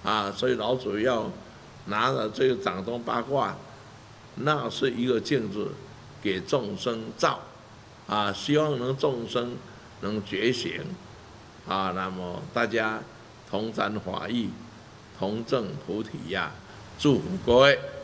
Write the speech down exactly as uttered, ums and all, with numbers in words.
啊，所以老祖要拿着这个掌中八卦，那是一个镜子，给众生照，啊，希望能众生能觉醒，啊，那么大家同沾法益，同证菩提呀、啊，祝福各位。